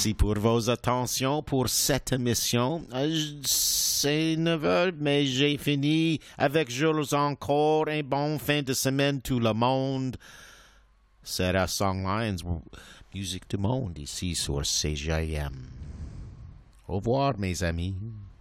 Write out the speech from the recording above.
Merci pour vos attentions pour cette émission. C'est 9 heures, mais j'ai fini avec Jules encore. Un bon fin de semaine tout le monde. C'est la Songlines, musique du monde ici sur CJM. Au revoir mes amis.